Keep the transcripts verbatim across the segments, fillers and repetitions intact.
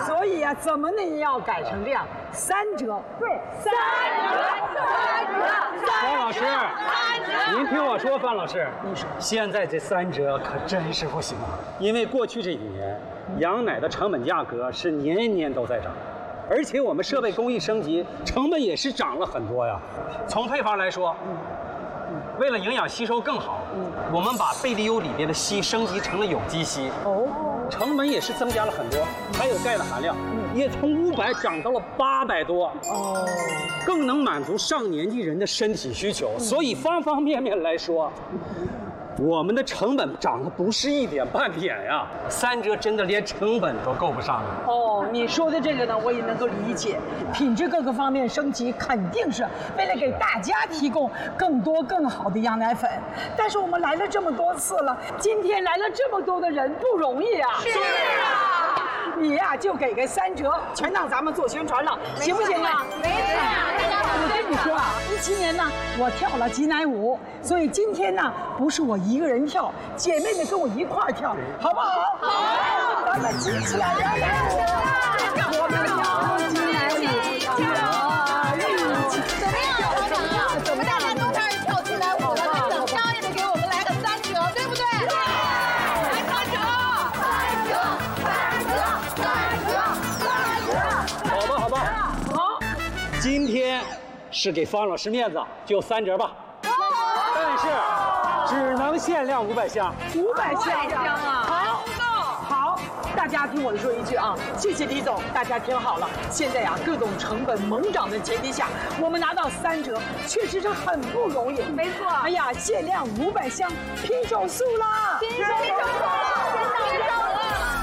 所以啊，怎么能要改成这样？三折，对，三折，三折， 方老师， 三折。 您听我说，范老师，你说现在这三折可真是不行啊！因为过去这几年，羊奶的成本价格是年年都在涨。而且我们设备工艺升级，成本也是涨了很多呀。从配方来说，为了营养吸收更好，我们把贝利优里边的硒升级成了有机硒，哦，成本也是增加了很多。还有钙的含量，也从五百涨到了八百多，哦，更能满足上年纪人的身体需求。所以方方面面来说，我们的成本涨得不是一点半点呀，三折真的连成本都够不上了。 哦，你说的这个呢，我也能够理解，品质各个方面升级，肯定是为了给大家提供更多更好的羊奶粉。但是我们来了这么多次了，今天来了这么多的人，不容易啊。 是啊， 你呀、啊、就给个三折，全当咱们做宣传了，行不行啊？ 没错，大家我跟你说啊，一七年呢，我跳了挤奶舞，所以今天呢，不是我一个人跳，姐妹们跟我一块儿跳，好不好？好，咱们挤起来羊奶舞，我们跳挤奶舞，跳一起。 怎么样，老板啊？我们大家都开始跳挤奶舞了，那怎么着也得给我们来个三折，对不对？对，来三折，三折，三折，三折，三折。 好吧，好吧， 好， 今天是给方老师面子，就三折吧。但是只能限量五百箱， 五百箱啊！ 好，好，大家听我说一句啊，谢谢李总，大家听好了，现在呀、啊，各种成本猛涨的前提下，我们拿到三折，确实是很不容易。 没错。 哎呀，限量五百箱，拼手速啦！ 拼手速了，拼手了！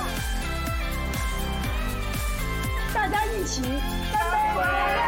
大家一起干杯！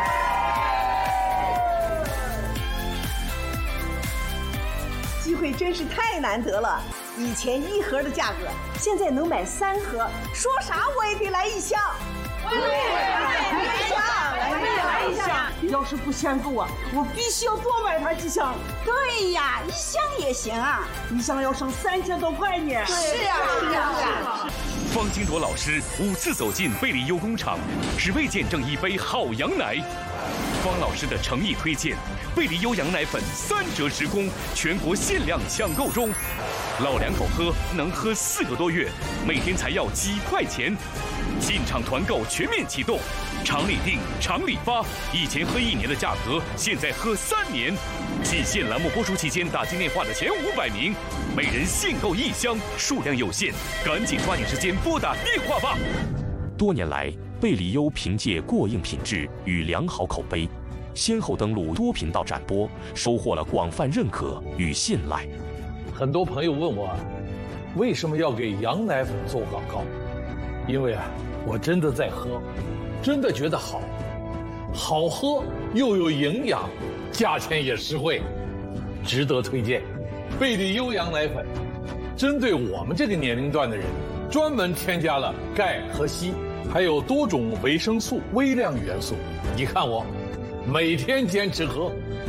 机会真是太难得了，以前一盒的价格，现在能买三盒，说啥我也得来一箱。 我也来一箱， 我也来一箱。 要是不嫌够啊，我必须要多买它几箱。 对呀，一箱也行啊， 一箱要省三千多块呢。 是啊，是啊，是啊。 方金铎老师五次走进贝利优工厂，只为见证一杯好羊奶。方老师的诚意推荐，贝利优羊奶粉三折时供，全国限量抢购中。老两口喝能喝四个多月，每天才要几块钱。进场团购全面启动，厂里订，厂里发。以前喝一年的价格，现在喝三年。仅限栏目播出期间打进电话的前五百名，每人限购一箱，数量有限，赶紧抓紧时间拨打电话吧。多年来，贝利优凭借过硬品质与良好口碑，先后登陆多频道展播，收获了广泛认可与信赖。 很多朋友问我，为什么要给羊奶粉做广告？因为啊，我真的在喝，真的觉得好，好喝又有营养，价钱也实惠，值得推荐。贝利优羊奶粉，针对我们这个年龄段的人，专门添加了钙和硒，还有多种维生素、微量元素。你看我，每天坚持喝。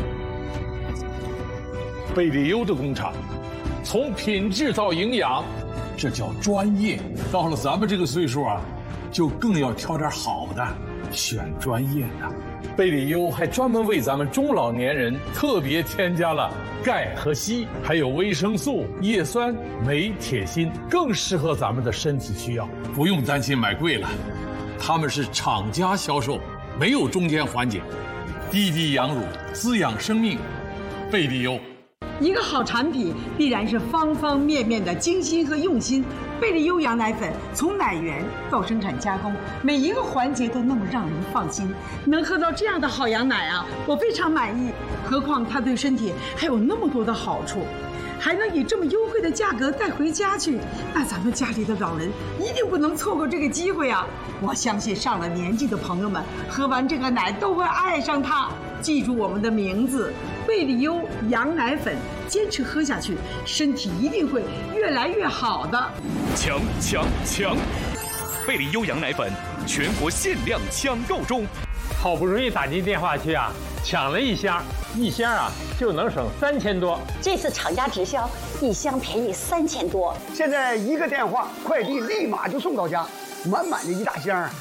贝利优的工厂，从品质到营养，这叫专业。到了咱们这个岁数啊，就更要挑点好的，选专业的。贝利优还专门为咱们中老年人特别添加了钙和硒，还有维生素、叶酸、镁、铁、锌，更适合咱们的身体需要，不用担心买贵了。他们是厂家销售，没有中间环节，滴滴羊乳，滋养生命。贝利优。 一个好产品必然是方方面面的精心和用心。贝利优羊奶粉从奶源到生产加工，每一个环节都那么让人放心。能喝到这样的好羊奶啊，我非常满意。何况它对身体还有那么多的好处，还能以这么优惠的价格带回家去，那咱们家里的老人一定不能错过这个机会啊！我相信上了年纪的朋友们喝完这个奶都会爱上它。记住我们的名字，贝利优羊奶粉，坚持喝下去，身体一定会越来越好的。 抢抢抢！贝利优羊奶粉全国限量抢购中。 好不容易打进电话去啊，抢了一箱，一箱啊就能省三千多。 这次厂家直销，一箱便宜三千多。 现在一个电话，快递立马就送到家，满满的一大箱。